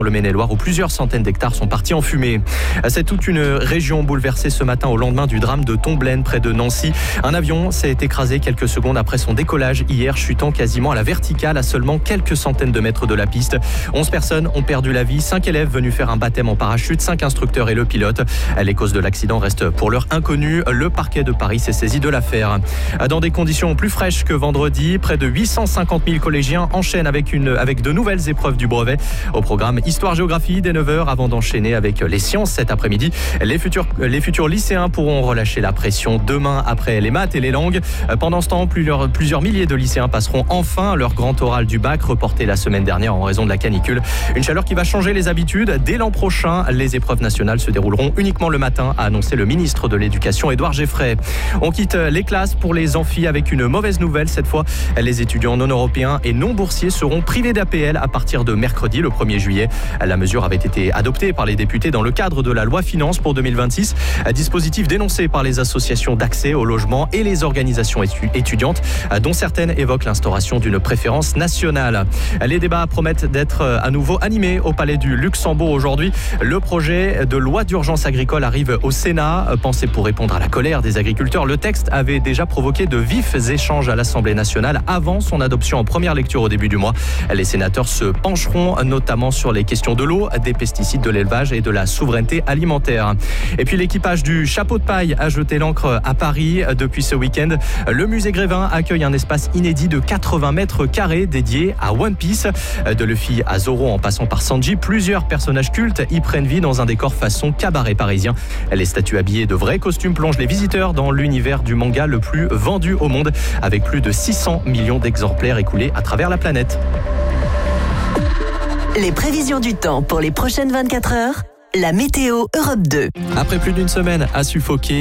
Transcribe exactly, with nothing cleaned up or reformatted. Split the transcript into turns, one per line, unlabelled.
Le Maine-et-Loire où plusieurs centaines d'hectares sont partis en fumée. C'est toute une région bouleversée ce matin au lendemain du drame de Tomblaine près de Nancy. Un avion s'est écrasé quelques secondes après son décollage hier, chutant quasiment à la verticale à seulement quelques centaines de mètres de la piste. onze personnes ont perdu la vie, cinq élèves venus faire un baptême en parachute, cinq instructeurs et le pilote. Les causes de l'accident restent pour l'heure inconnues. Le parquet de Paris s'est saisi de l'affaire. Dans des conditions plus fraîches que vendredi, près de huit cent cinquante mille collégiens enchaînent avec, une, avec de nouvelles épreuves du brevet. Au programme Histoire-Géographie dès neuf heures avant d'enchaîner avec les sciences cet après-midi. Les futurs, les futurs lycéens pourront relâcher la pression demain après les maths et les langues. Pendant ce temps, plusieurs, plusieurs milliers de lycéens passeront enfin leur grand oral du bac reporté la semaine dernière en raison de la canicule. Une chaleur qui va changer les habitudes. Dès l'an prochain, les épreuves nationales se dérouleront uniquement le matin, a annoncé le ministre de l'Éducation, Édouard Geffray. On quitte les classes pour les amphis avec une mauvaise nouvelle. Cette fois, les étudiants non européens et non boursiers seront privés d'A P L à partir de mercredi, le premier juillet. La mesure avait été adoptée par les députés dans le cadre de la loi Finances pour deux mille vingt-six. Un dispositif dénoncé par les associations d'accès au logement et les organisations étudiantes, dont certaines évoquent l'instauration d'une préférence nationale. Les débats promettent d'être à nouveau animés au Palais du Luxembourg aujourd'hui. Le projet de loi d'urgence agricole arrive au Sénat. Pensé pour répondre à la colère des agriculteurs, le texte avait déjà provoqué de vifs échanges à l'Assemblée nationale avant son adoption en première lecture au début du mois. Les sénateurs se pencheront notamment sur les questions de l'eau, des pesticides, de l'élevage et de la souveraineté alimentaire. Et puis l'équipage du Chapeau de paille a jeté l'ancre à Paris depuis ce week-end. Le musée Grévin accueille un espace inédit de quatre-vingts mètres carrés dédié à One Piece. De Luffy à Zoro en passant par Sanji, plusieurs personnages cultes y prennent vie dans un décor façon cabaret parisien. Les statues habillées de vrais costumes plongent les visiteurs dans l'univers du manga le plus vendu au monde, avec plus de six cents millions d'exemplaires écoulés à travers la planète.
Les prévisions du temps pour les prochaines vingt-quatre heures, la météo Europe deux.
Après plus d'une semaine à suffoquer,